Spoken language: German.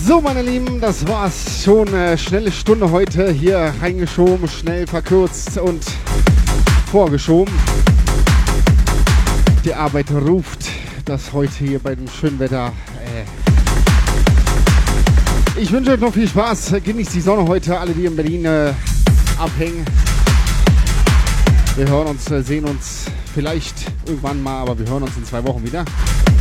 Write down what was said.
So, meine Lieben, das war's schon. Schnelle Stunde heute hier reingeschoben, schnell verkürzt und vorgeschoben. Die Arbeit ruft, das heute hier bei dem schönen Wetter. Ich wünsche euch noch viel Spaß. Genießt die Sonne heute, alle, die in Berlin abhängen. Wir hören uns, sehen uns vielleicht irgendwann mal, aber wir hören uns in 2 Wochen wieder.